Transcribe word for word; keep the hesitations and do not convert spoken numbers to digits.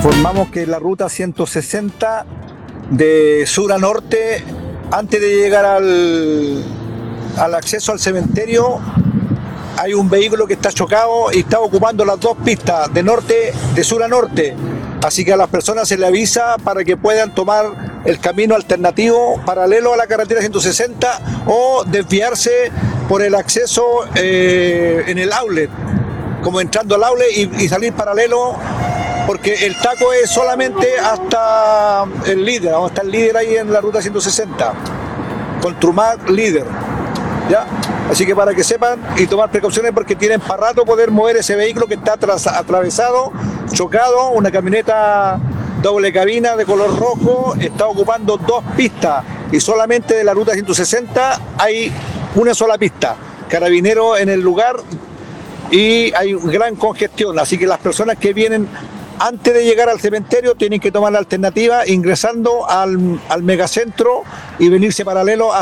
Informamos que la ruta ciento sesenta de sur a norte, antes de llegar al, al acceso al cementerio, hay un vehículo que está chocado y está ocupando las dos pistas de norte, de sur a norte. Así que a las personas se les avisa para que puedan tomar el camino alternativo paralelo a la carretera ciento sesenta o desviarse por el acceso eh, en el outlet, como entrando al outlet y, y salir paralelo, porque el taco es solamente hasta el líder, hasta el líder ahí en la ruta ciento sesenta, con Trumac líder, ¿ya? Así que para que sepan y tomar precauciones, porque tienen para rato poder mover ese vehículo que está atras, atravesado, chocado, una camioneta doble cabina de color rojo, está ocupando dos pistas y solamente de la ruta ciento sesenta hay una sola pista. Carabinero en el lugar y hay gran congestión, así que las personas que vienen antes de llegar al cementerio tienen que tomar la alternativa ingresando al, al megacentro y venirse paralelo a